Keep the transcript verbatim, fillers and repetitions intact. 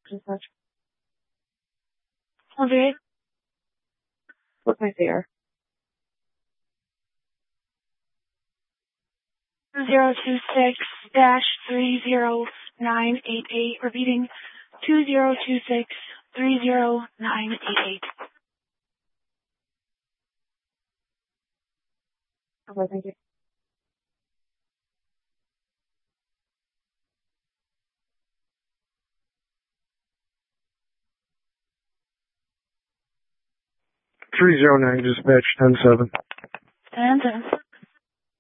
Dispatch. one oh eight. What's my fare? zero two six dash three zero nine eight eight. Repeating, two zero two six three zero nine eight eight. Okay, thank you. three zero nine dispatch ten seven. ten seven.